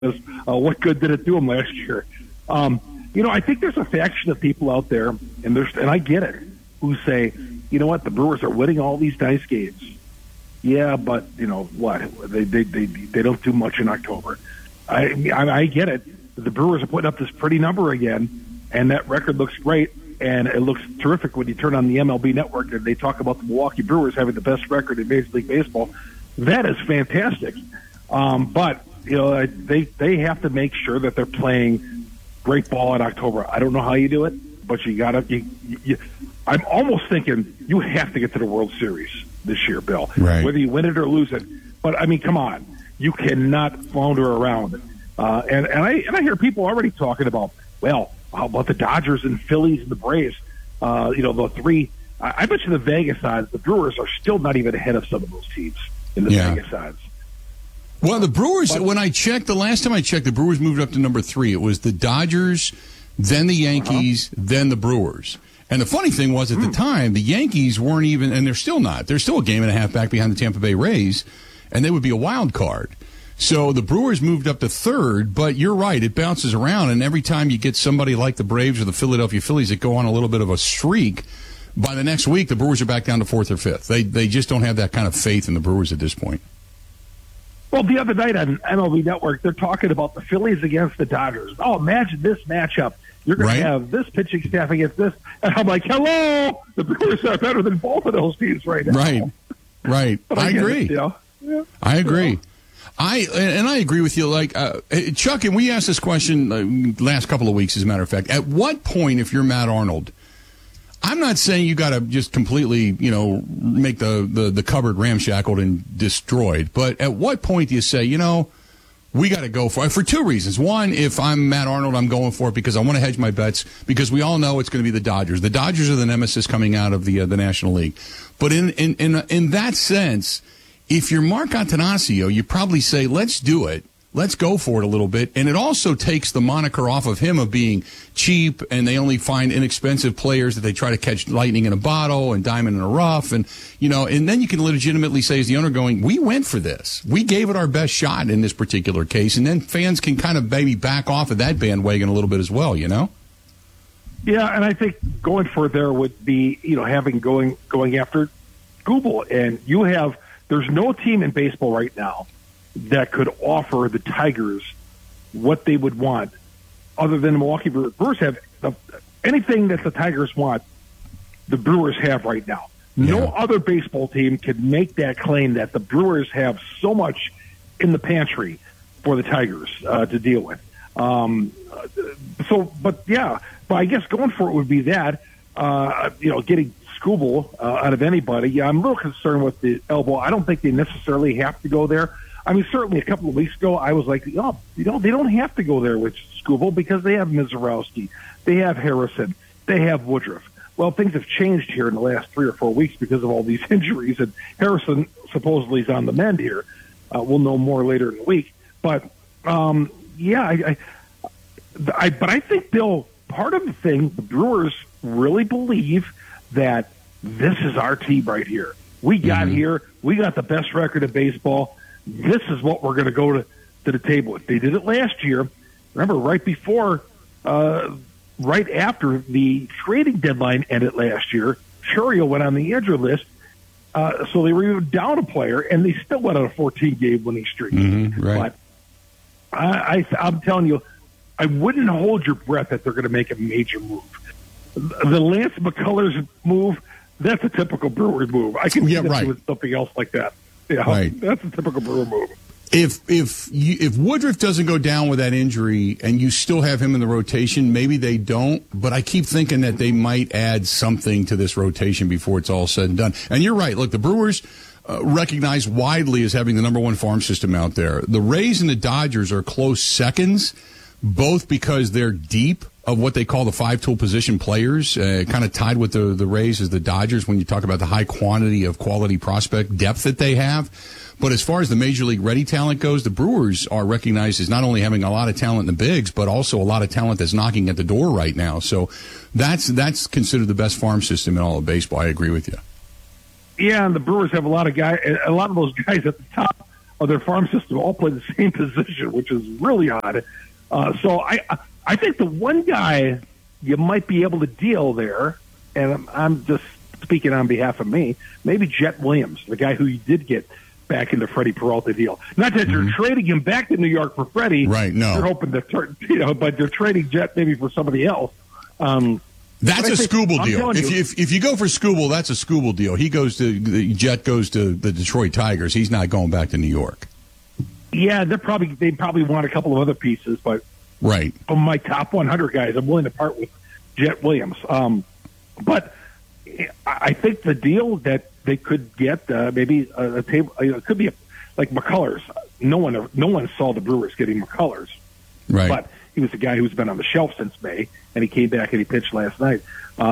what good did it do them last year? I think there's a faction of people out there, and I get it, who say, you know what, the Brewers are winning all these nice games. Yeah, but what? They don't do much in October. I get it. The Brewers are putting up this pretty number again, and that record looks great, and it looks terrific when you turn on the MLB Network and they talk about the Milwaukee Brewers having the best record in Major League Baseball. That is fantastic. But they have to make sure that they're playing great ball in October. I don't know how you do it, but you got to. I'm almost thinking you have to get to the World Series this year, Bill. Right. Whether you win it or lose it. But I mean, come on, you cannot flounder around. And I hear people already talking about, well, how about the Dodgers and Phillies and the Braves? The three. I bet you the Vegas odds, the Brewers are still not even ahead of some of those teams in the Vegas odds. Well, the Brewers, when I checked, the last time I checked, the Brewers moved up to number 3. It was the Dodgers, then the Yankees, then the Brewers. And the funny thing was, at the time, the Yankees weren't even, and they're still not. They're still a game and a half back behind the Tampa Bay Rays, and they would be a wild card. So the Brewers moved up to 3rd, but you're right, it bounces around, and every time you get somebody like the Braves or the Philadelphia Phillies that go on a little bit of a streak, by the next week, the Brewers are back down to 4th or 5th. They just don't have that kind of faith in the Brewers at this point. Well, the other night on MLB Network, they're talking about the Phillies against the Dodgers. Oh, imagine this matchup. You're going to have this pitching staff against this. And I'm like, hello! The Brewers are better than both of those teams right now. Right. I agree. I agree. I agree with you. Like, Chuck, and we asked this question last couple of weeks, as a matter of fact. At what point, if you're Matt Arnold, I'm not saying you got to just completely, make the cupboard ramshackled and destroyed. But at what point do you say, we got to go for it? For 2 reasons. One, if I'm Matt Arnold, I'm going for it because I want to hedge my bets, because we all know it's going to be the Dodgers. The Dodgers are the nemesis coming out of the National League. But in that sense, if you're Mark Attanasio, you probably say, let's do it. Let's go for it a little bit. And it also takes the moniker off of him of being cheap, and they only find inexpensive players that they try to catch lightning in a bottle and diamond in a rough. And, and then you can legitimately say as the owner going, we went for this. We gave it our best shot in this particular case. And then fans can kind of maybe back off of that bandwagon a little bit as well, Yeah, and I think going for it there would be, going after Google. And there's no team in baseball right now that could offer the Tigers what they would want other than the Milwaukee Brewers. Brewers have anything that the Tigers want, the Brewers have right now. Yeah. No other baseball team could make that claim that the Brewers have so much in the pantry for the Tigers to deal with. But I guess going for it would be that, getting Skubal out of anybody. Yeah, I'm a little concerned with the elbow. I don't think they necessarily have to go there. I mean, certainly a couple of weeks ago, I was like, they don't have to go there with Skubal because they have Mizorowski, they have Harrison, they have Woodruff. Well, things have changed here in the last 3 or 4 weeks because of all these injuries, and Harrison supposedly is on the mend here. We'll know more later in the week. But, but I think, Bill, part of the thing, the Brewers really believe that this is our team right here. We got here. We got the best record in baseball. This is what we're going to go to the table with. They did it last year. Remember, right after the trading deadline ended last year, Churiel went on the injured list, so they were even down a player, and they still went on a 14-game winning streak. Right. But I'm telling you, I wouldn't hold your breath that they're going to make a major move. The Lance McCullers move, that's a typical Brewer move. I can see them doing something else like that. Yeah, right. That's a typical Brewer move. If Woodruff doesn't go down with that injury and you still have him in the rotation, maybe they don't. But I keep thinking that they might add something to this rotation before it's all said and done. And you're right. Look, the Brewers recognized widely as having the number 1 farm system out there. The Rays and the Dodgers are close seconds, both because they're deep of what they call the 5-tool position players, kind of tied with the Rays as the Dodgers when you talk about the high quantity of quality prospect depth that they have. But as far as the Major League ready talent goes, the Brewers are recognized as not only having a lot of talent in the bigs, but also a lot of talent that's knocking at the door right now. So that's considered the best farm system in all of baseball. I agree with you. Yeah, and the Brewers have a lot of those guys at the top of their farm system all play the same position, which is really odd. So I think the one guy you might be able to deal there, and I'm just speaking on behalf of me, maybe Jet Williams, the guy who you did get back in the Freddie Peralta deal. Not that you're trading him back to New York for Freddie. Right, no. You're hoping to, but you're trading Jet maybe for somebody else. That's a Skubal deal. If you go for Skubal, that's a Skubal deal. Jet goes to the Detroit Tigers. He's not going back to New York. Yeah, they probably want a couple of other pieces, but right. Of my top 100 guys, I'm willing to part with Jet Williams. But I think the deal that they could get maybe a table. It could be like McCullers. No one saw the Brewers getting McCullers, right? But he was a guy who's been on the shelf since May, and he came back and he pitched last night.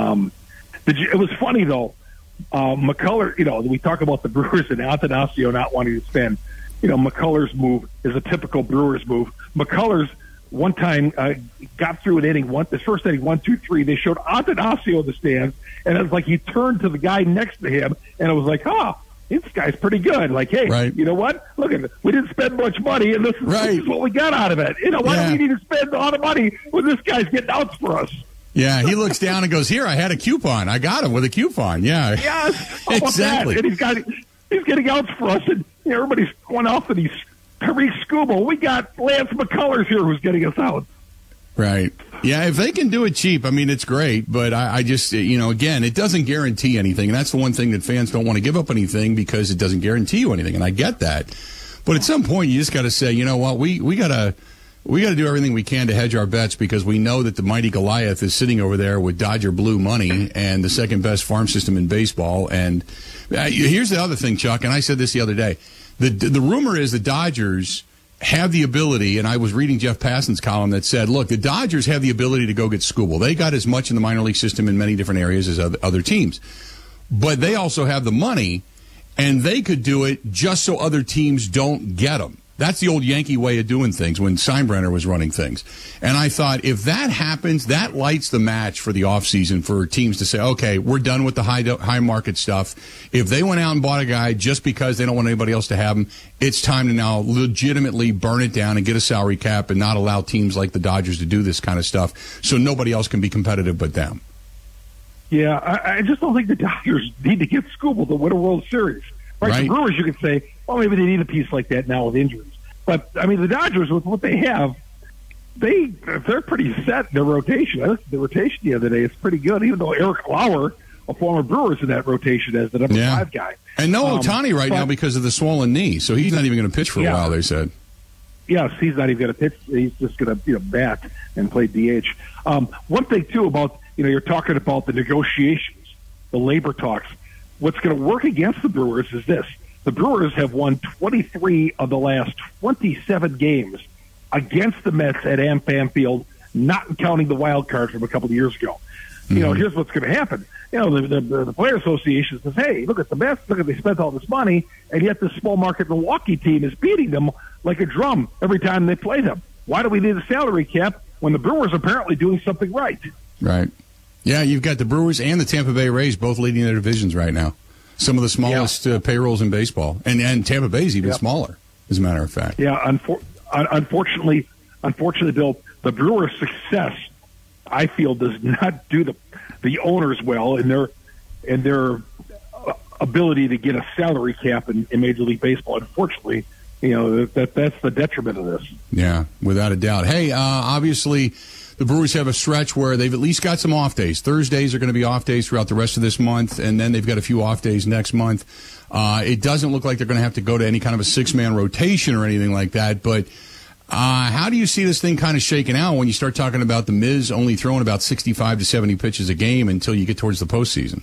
It was funny though. McCullers, we talk about the Brewers and Attanasio not wanting to spend. McCullers' move is a typical Brewers move. McCullers one time got through an inning, his first inning, 1, 2, 3. They showed Attanasio in the stands, and it was like he turned to the guy next to him, and it was like, this guy's pretty good. Like, hey, right. You know what? Look at it. We didn't spend much money, and this is what we got out of it. Why do we need to spend a lot of money when this guy's getting outs for us? Yeah, he looks down and goes, here, I had a coupon. I got him with a coupon. Yeah. Yes. Exactly. And he's getting outs for us, and everybody's going off, and he's Tariq Skubal. We got Lance McCullers here who's getting us out. Right. Yeah, if they can do it cheap, I mean, it's great. But I just, again, it doesn't guarantee anything. And that's the one thing that fans don't want to give up anything because it doesn't guarantee you anything. And I get that. But at some point, you just got to say, you know what, we got to do everything we can to hedge our bets because we know that the mighty Goliath is sitting over there with Dodger blue money and the second best farm system in baseball. And here's the other thing, Chuck, and I said this the other day. The rumor is the Dodgers have the ability, and I was reading Jeff Passan's column that said, look, the Dodgers have the ability to go get Skubal. They got as much in the minor league system in many different areas as other teams. But they also have the money, and they could do it just so other teams don't get them. That's the old Yankee way of doing things when Steinbrenner was running things. And I thought, if that happens, that lights the match for the offseason for teams to say, okay, we're done with the high market stuff. If they went out and bought a guy just because they don't want anybody else to have him, it's time to now legitimately burn it down and get a salary cap and not allow teams like the Dodgers to do this kind of stuff so nobody else can be competitive but them. Yeah, I just don't think the Dodgers need to get Skubal to win a World Series. Right? The Brewers, you could say, well, maybe they need a piece like that now with injuries. But, I mean, the Dodgers, with what they have, they're pretty set in their rotation. I looked at the rotation the other day. It's pretty good, even though Eric Lauer, a former Brewer, is in that rotation as the number 5 guy. And no Ohtani now because of the swollen knee, so he's not even going to pitch for a while, they said. Yes, he's not even going to pitch. He's just going to bat and play DH. One thing, too, about, you're talking about the negotiations, the labor talks. What's going to work against the Brewers is this. The Brewers have won 23 of the last 27 games against the Mets at AmFam Field, not counting the wild card from a couple of years ago. Mm-hmm. Here's what's going to happen. The Player Association says, hey, look at the Mets. Look at they spent all this money, and yet this small market Milwaukee team is beating them like a drum every time they play them. Why do we need a salary cap when the Brewers are apparently doing something right? Right. Yeah, you've got the Brewers and the Tampa Bay Rays both leading their divisions right now. Some of the smallest payrolls in baseball. And Tampa Bay's even smaller, as a matter of fact. Yeah, unfortunately, Bill, the Brewers' success, I feel, does not do the owners well in their ability to get a salary cap in Major League Baseball. Unfortunately, that's the detriment of this. Yeah, without a doubt. Hey, obviously, the Brewers have a stretch where they've at least got some off days. Thursdays are going to be off days throughout the rest of this month, and then they've got a few off days next month. It doesn't look like they're going to have to go to any kind of a 6-man rotation or anything like that, but how do you see this thing kind of shaking out when you start talking about the Miz only throwing about 65 to 70 pitches a game until you get towards the postseason?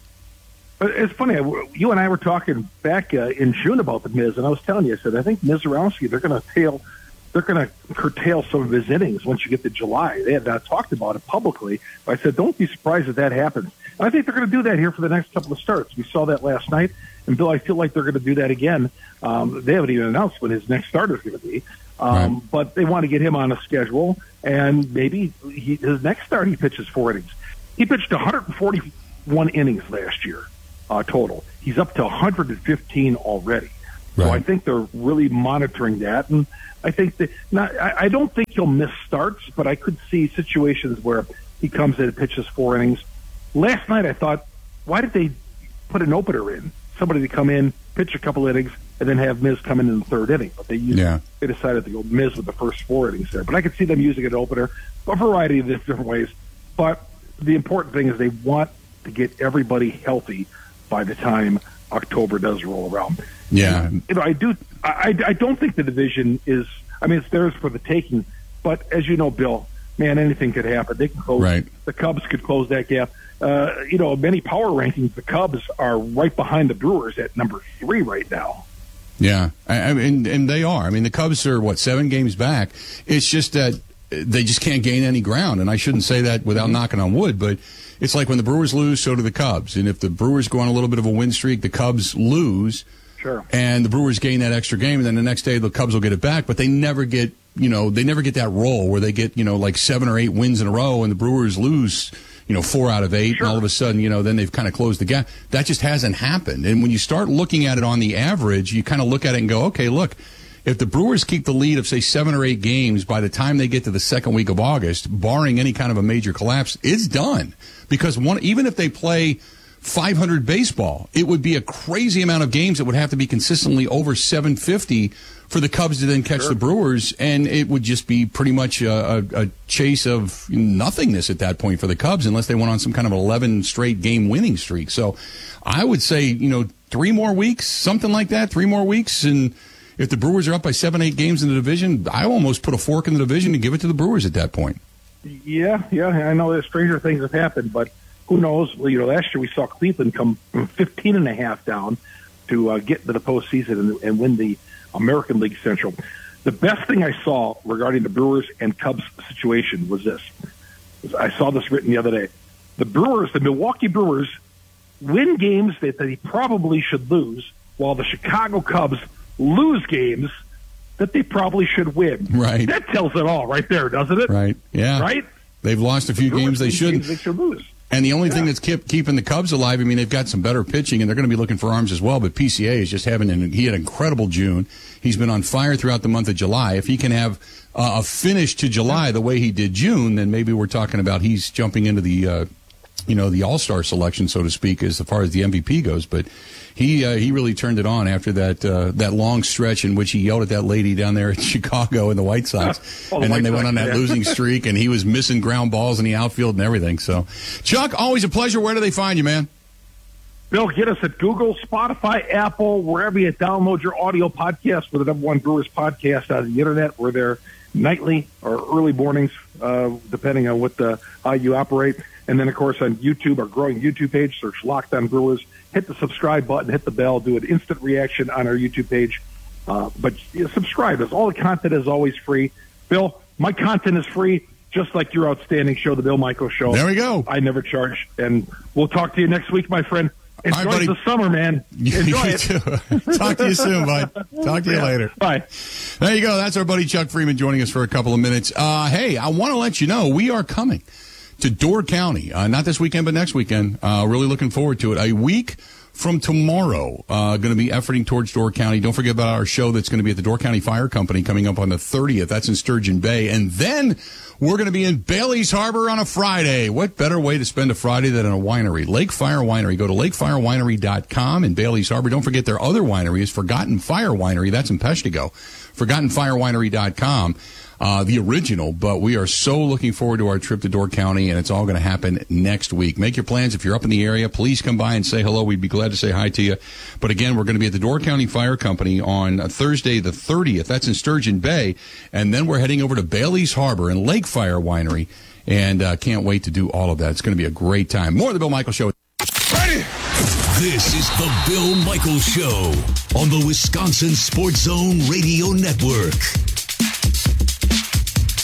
It's funny. You and I were talking back in June about the Miz, and I was telling you, I said, I think Mizorowski, they're going to curtail some of his innings once you get to July. They had not talked about it publicly, but I said, don't be surprised if that happens. And I think they're going to do that here for the next couple of starts. We saw that last night, and Bill, I feel like they're going to do that again. They haven't even announced when his next start is going to be, but they want to get him on a schedule, and maybe his next start he pitches 4 innings. He pitched 141 innings last year total. He's up to 115 already. So I think they're really monitoring that, and I think that I don't think he'll miss starts, but I could see situations where he comes in and pitches 4 innings. Last night I thought, why did they put an opener in? Somebody to come in, pitch a couple innings, and then have Miz come in the 3rd inning. But they decided to go Miz with the first 4 innings there. But I could see them using an opener a variety of different ways. But the important thing is they want to get everybody healthy by the time October does roll around. Yeah. I don't think the division is, it's theirs for the taking. But as you know, Bill, man, anything could happen. They can close. Right. The Cubs could close that gap. Many power rankings, the Cubs are right behind the Brewers at number 3 right now. Yeah, and they are. The Cubs are, 7 games back? It's just that they just can't gain any ground, and I shouldn't say that without knocking on wood, but it's like when the Brewers lose, so do the Cubs. And if the Brewers go on a little bit of a win streak, the Cubs lose, and the Brewers gain that extra game, and then the next day the Cubs will get it back, but they never get, that roll where they get, like 7 or 8 wins in a row, and the Brewers lose 4 out of 8, and all of a sudden, then they've kind of closed the gap. That just hasn't happened. And when you start looking at it on the average, you kind of look at it and go, okay, look, if the Brewers keep the lead of, say, 7 or 8 games by the time they get to the second week of August, barring any kind of a major collapse, it's done. Because even if they play 500 baseball, it would be a crazy amount of games that would have to be consistently over 750 for the Cubs to then catch the Brewers, and it would just be pretty much a chase of nothingness at that point for the Cubs unless they went on some kind of 11 straight game winning streak. So I would say, 3 more weeks, something like that, 3 more weeks, and if the Brewers are up by 7, 8 games in the division, I almost put a fork in the division and give it to the Brewers at that point. Yeah, I know that stranger things have happened, but who knows? Well, last year we saw Cleveland come 15.5 down to get into the postseason and win the American League Central. The best thing I saw regarding the Brewers and Cubs situation was this. I saw this written the other day. The Milwaukee Brewers, win games that they probably should lose, while the Chicago Cubs lose games that they probably should win. Right. That tells it all right there, doesn't it? Right. Yeah. Right? They've lost a few games they shouldn't. They should lose. And the only thing that's keeping the Cubs alive, they've got some better pitching, and they're going to be looking for arms as well, but PCA is just he had an incredible June. He's been on fire throughout the month of July. If he can have a finish to July the way he did June, then maybe we're talking about he's jumping into the the All-Star selection, so to speak, as far as the MVP goes. But he really turned it on after that long stretch in which he yelled at that lady down there in Chicago in the White Sox. And then they went on that losing streak, and he was missing ground balls in the outfield and everything. So, Chuck, always a pleasure. Where do they find you, man? Bill, get us at Google, Spotify, Apple, wherever you download your audio podcast. We're the #1 Brewers podcast on the Internet. We're there nightly or early mornings, depending on how you operate. And then, of course, on YouTube, our growing YouTube page, search Locked On Brewers. Hit the subscribe button, hit the bell, do an instant reaction on our YouTube page. But subscribe us. All the content is always free. Bill, my content is free, just like your outstanding show, The Bill Michaels Show. There we go. I never charge. And we'll talk to you next week, my friend. Enjoy the summer, man. Enjoy it. Talk to you soon, bud. Talk to you later. Bye. There you go. That's our buddy Chuck Freeman joining us for a couple of minutes. Hey, I want to let you know we are coming to Door County. Not this weekend, but next weekend. Really looking forward to it. A week from tomorrow, going to be efforting towards Door County. Don't forget about our show that's going to be at the Door County Fire Company coming up on the 30th. That's in Sturgeon Bay. And then we're going to be in Bailey's Harbor on a Friday. What better way to spend a Friday than in a winery? Lake Fire Winery. Go to lakefirewinery.com in Bailey's Harbor. Don't forget their other winery is Forgotten Fire Winery. That's in Peshtigo. ForgottenFireWinery.com. The original, but we are so looking forward to our trip to Door County, and it's all going to happen next week. Make your plans. If you're up in the area, please come by and say hello. We'd be glad to say hi to you. But again, we're going to be at the Door County Fire Company on Thursday the 30th. That's in Sturgeon Bay. And then we're heading over to Bailey's Harbor and Lake Fire Winery, and can't wait to do all of that. It's going to be a great time. More of the Bill Michaels Show. Ready? This is the Bill Michaels Show on the Wisconsin Sports Zone Radio Network.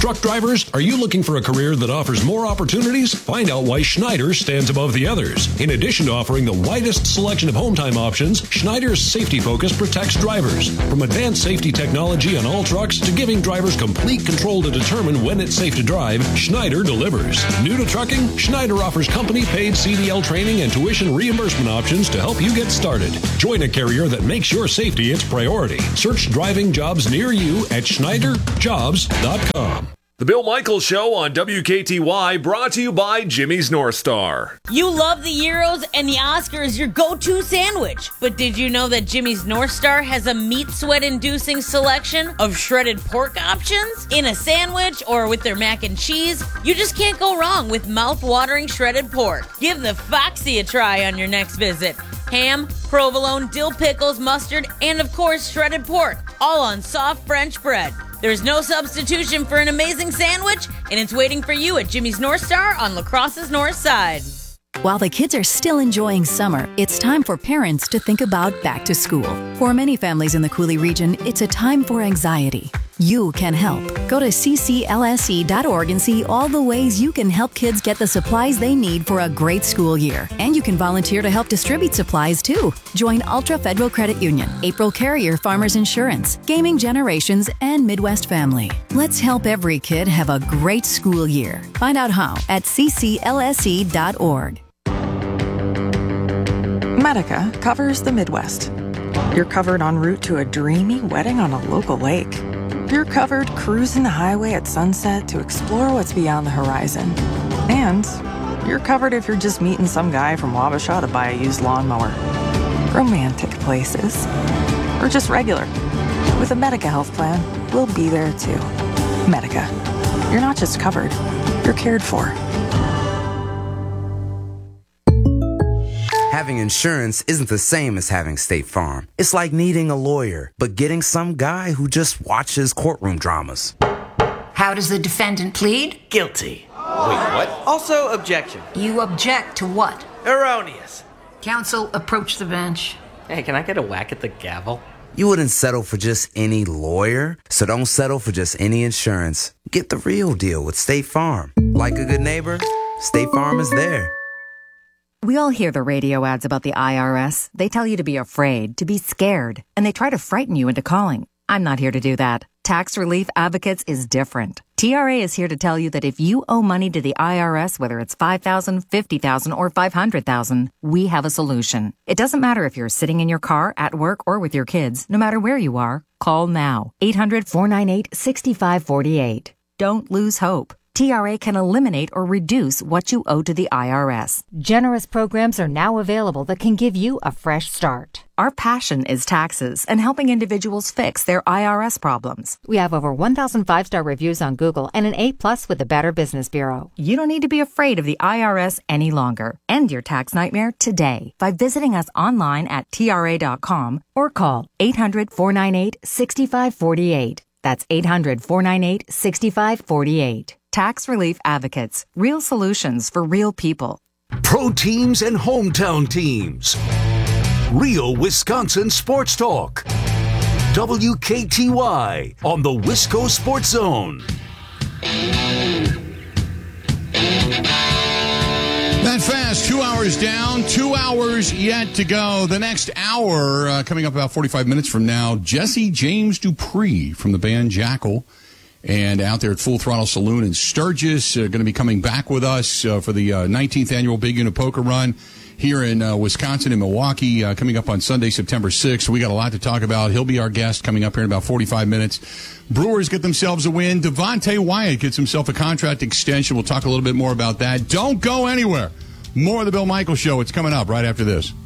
Truck drivers, are you looking for a career that offers more opportunities? Find out why Schneider stands above the others. In addition to offering the widest selection of home time options, Schneider's safety focus protects drivers. From advanced safety technology on all trucks to giving drivers complete control to determine when it's safe to drive, Schneider delivers. New to trucking? Schneider offers company-paid CDL training and tuition reimbursement options to help you get started. Join a carrier that makes your safety its priority. Search driving jobs near you at SchneiderJobs.com. The Bill Michaels Show on WKTY, brought to you by Jimmy's North Star. You love the Euros and the Oscars, your go-to sandwich. But did you know that Jimmy's North Star has a meat sweat-inducing selection of shredded pork options? In a sandwich or with their mac and cheese, you just can't go wrong with mouth-watering shredded pork. Give the Foxy a try on your next visit. Ham, provolone, dill pickles, mustard, and of course shredded pork, all on soft French bread. There's no substitution for an amazing sandwich, and it's waiting for you at Jimmy's North Star on La Crosse's North Side. While the kids are still enjoying summer, it's time for parents to think about back to school. For many families in the Coulee region, it's a time for anxiety. You can help. Go to cclse.org and see all the ways you can help kids get the supplies they need for a great school year. And you can volunteer to help distribute supplies too. Join Ultra Federal Credit Union, April Carrier Farmers Insurance, Gaming Generations, and Midwest Family. Let's help every kid have a great school year. Find out how at cclse.org. Medica covers the Midwest. You're covered en route to a dreamy wedding on a local lake. You're covered cruising the highway at sunset to explore what's beyond the horizon. And you're covered if you're just meeting some guy from Wabasha to buy a used lawnmower. Romantic places. Or just regular. With a Medica health plan, we'll be there too. Medica. You're not just covered, you're cared for. Having insurance isn't the same as having State Farm. It's like needing a lawyer, but getting some guy who just watches courtroom dramas. How does the defendant plead? Guilty. Wait, what? Also, objection. You object to what? Erroneous. Counsel, approach the bench. Hey, can I get a whack at the gavel? You wouldn't settle for just any lawyer, so don't settle for just any insurance. Get the real deal with State Farm. Like a good neighbor, State Farm is there. We all hear the radio ads about the IRS. They tell you to be afraid, to be scared, and they try to frighten you into calling. I'm not here to do that. Tax Relief Advocates is different. TRA is here to tell you that if you owe money to the IRS, whether it's $5,000, $50,000, or $500,000, we have a solution. It doesn't matter if you're sitting in your car, at work, or with your kids. No matter where you are, call now. 800-498-6548. Don't lose hope. TRA can eliminate or reduce what you owe to the IRS. Generous programs are now available that can give you a fresh start. Our passion is taxes and helping individuals fix their IRS problems. We have over 1,000 5-star reviews on Google and an A+ with the Better Business Bureau. You don't need to be afraid of the IRS any longer. End your tax nightmare today by visiting us online at TRA.com or call 800-498-6548. That's 800-498-6548. Tax Relief Advocates. Real solutions for real people. Pro teams and hometown teams. Real Wisconsin sports talk. WKTY on the Wisco Sports Zone. That fast, 2 hours down, 2 hours yet to go. The next hour, coming up about 45 minutes from now, Jesse James Dupree from the band Jackal. And out there at Full Throttle Saloon in Sturgis, going to be coming back with us for the 19th annual Big Unit Poker Run here in Wisconsin and Milwaukee, coming up on Sunday, September 6th. We got a lot to talk about. He'll be our guest coming up here in about 45 minutes. Brewers get themselves a win. Devontae Wyatt gets himself a contract extension. We'll talk a little bit more about that. Don't go anywhere. More of the Bill Michaels Show. It's coming up right after this.